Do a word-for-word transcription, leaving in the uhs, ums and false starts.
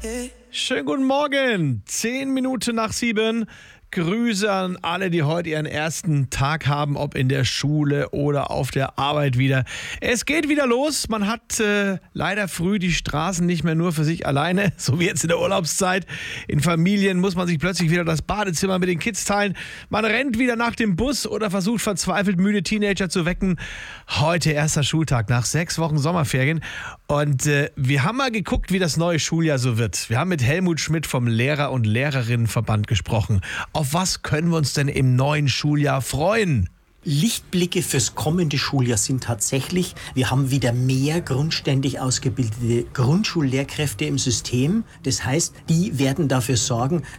Schönen guten Morgen, zehn Minuten nach sieben. Grüße an alle, die heute ihren ersten Tag haben, ob in der Schule oder auf der Arbeit wieder. Es geht wieder los. Man hat äh, leider früh die Straßen nicht mehr nur für sich alleine, so wie jetzt in der Urlaubszeit. In Familien muss man sich plötzlich wieder das Badezimmer mit den Kids teilen. Man rennt wieder nach dem Bus oder versucht verzweifelt müde Teenager zu wecken. Heute erster Schultag nach sechs Wochen Sommerferien. Und äh, wir haben mal geguckt, wie das neue Schuljahr so wird. Wir haben mit Helmut Schmidt vom Lehrer- und Lehrerinnenverband gesprochen. Auf was können wir uns denn im neuen Schuljahr freuen? Lichtblicke fürs kommende Schuljahr sind tatsächlich, wir haben wieder mehr grundständig ausgebildete Grundschullehrkräfte im System. Das heißt, die werden dafür sorgen,